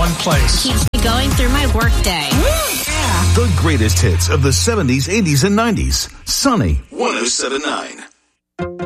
one place. Keeps me going through my workday. Yeah. The greatest hits of the 70s, 80s, and 90s. Sunny 107.9.